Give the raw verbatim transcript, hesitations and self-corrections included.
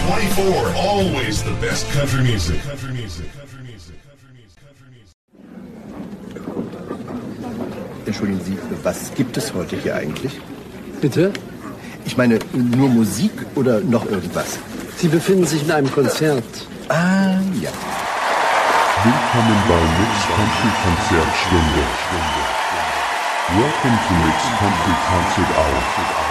twenty-four, always the best country music. Country music. Country music. Country music. Country music. Entschuldigen Sie, was gibt es heute hier eigentlich? Bitte? Ich meine, nur Musik oder noch irgendwas? Sie befinden sich in einem Konzert. Ah, ja. Willkommen bei Mix Country Konzertstunde. Welcome to Mix Country Concert Hour.